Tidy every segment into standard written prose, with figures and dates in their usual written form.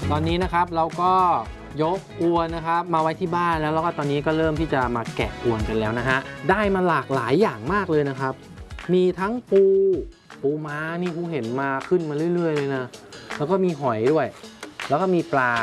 ตอนนี้นะครับเราก็ยกอวนนะครับมาไว้ที่บ้านแล้วก็ตอนนี้ก็เริ่มที่จะมาแกะอวนกันแล้วนะฮะได้มาหลากหลายอย่างมากเลยนะครับมีทั้งปูม้านี่ผู้เห็นมาขึ้นมาเรื่อยๆเลยนะแล้วก็มีหอยด้วยแล้วก็มีปลา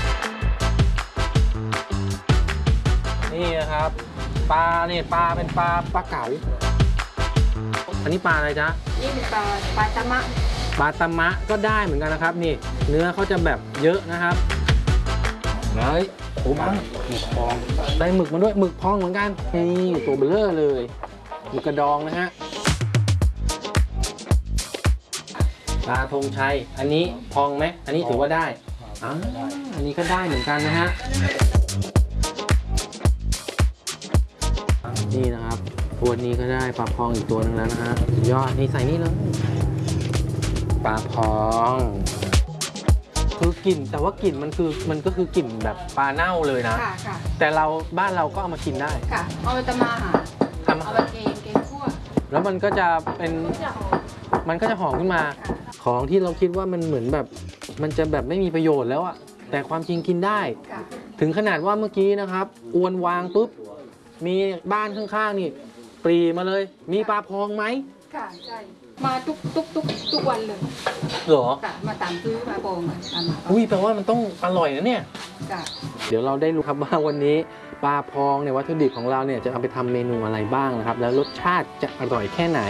นี่นะครับปลาเนี่ยปลาเป็นปลาเก๋าอันนี้ปลาอะไรจ๊ะนี่เป็นปลาตะมะปลาตะมะก็ได้เหมือนกันนะครับนี่เนื้อเขาจะแบบเยอะนะครับเลยโอ้มังหมึกพองได้หมึกมาด้วยหมึกพองเหมือนกันนี่ตัวเบลอเลยหมึกกระดองนะฮะปลาธงชัยอันนี้พองไหมอันนี้ถือว่าได้อันนี้ก็ได้เหมือนกันนะฮะนี่นะครับตัวนี้ก็ได้ปลาพองอีกตัวนึงแล้วนะฮะสุดยอดนี่ใส่นี่เลยปลาพองคือกลิ่นแต่ว่ากลิ่นมันก็คือกลิ่นแบบปลาเน่าเลยนะแต่บ้านเราก็เอามากินได้ค่ะเอาไปตำมาเอาไปเกงคั่วแล้วมันก็จะหอมขึ้นมาของที่เราคิดว่ามันเหมือนแบบมันจะแบบไม่มีประโยชน์แล้วอะแต่ความจริงกินได้ถึงขนาดว่าเมื่อกี้นะครับอวนวางปุ๊บมีบ้านข้างๆนี่ปรีมาเลยมีปลาพองไหมค่ะใช่มาทุกวันเลยเหรอค่ะมาตามซื้อปลาพองอุ้ยแปลว่ามันต้องอร่อยนะเนี่ยเดี๋ยวเราได้รู้ครับว่าวันนี้ปลาพองเนี่ยวัตถุดิบของเราเนี่ยจะเอาไปทำเมนูอะไรบ้างนะครับแล้วรสชาติจะอร่อยแค่ไหน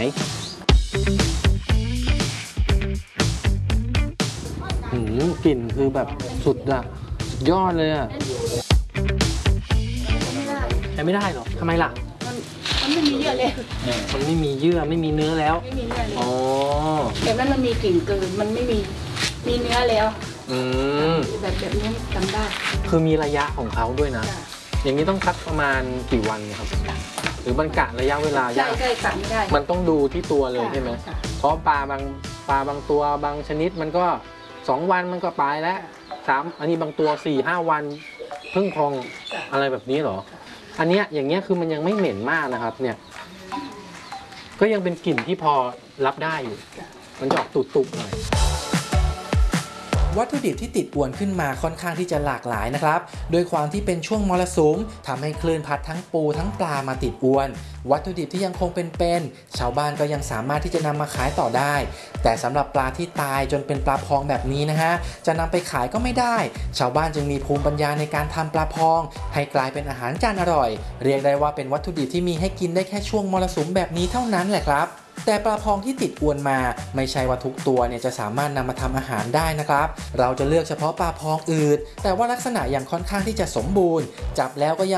กลิ่นคือแบบสุดอะสุดยอดเลยอะใช้ไม่ได้หรอทำไมล่ะมันไม่มีเยื่อเลยมันไม่มีเยื่อไม่มีเนื้อแล้วไม่มีเนื้อเลยอ๋อแต่นั้นมันมีกลิ่นเกินมันไม่มีเนื้อแล้วแบบนี้จำได้คือมีระยะของเขาด้วยนะอย่างนี้ต้องคัดประมาณกี่วันครับหรือมันกะระยะเวลายากใช่กะไม่ได้มันต้องดูที่ตัวเลยใช่ไหมเพราะปลาบางตัวบางชนิดมันก็2 วันมันก็ตายแล้วอันนี้บางตัว 4-5 วันเพิ่งพองอะไรแบบนี้เหรออันเนี้ยอย่างเงี้ยคือมันยังไม่เหม็นมากนะครับเนี่ยก็ยังเป็นกลิ่นที่พอรับได้อยู่มันจะออกตุบๆหน่อยวัตถุดิบที่ติดอวนขึ้นมาค่อนข้างที่จะหลากหลายนะครับโดยความที่เป็นช่วงมรสุมทำให้คลื่นพัดทั้งปูทั้งปลามาติดอวนวัตถุดิบที่ยังคงเป็นชาวบ้านก็ยังสามารถที่จะนำมาขายต่อได้แต่สำหรับปลาที่ตายจนเป็นปลาพองแบบนี้นะฮะจะนำไปขายก็ไม่ได้ชาวบ้านจึงมีภูมิปัญญาในการทำปลาพองให้กลายเป็นอาหารจานอร่อยเรียกได้ว่าเป็นวัตถุดิบที่มีให้กินได้แค่ช่วงมรสุมแบบนี้เท่านั้นแหละครับแต่ปลาพองที่ติดอวนมาไม่ใช่ว่าทุกตัวเนี่ยจะสามารถนำมาทำอาหารได้นะครับเราจะเลือกเฉพาะปลาพองอืดแต่ว่าลักษณะยังค่อนข้างที่จะสมบูรณ์จับแล้วก็ยัง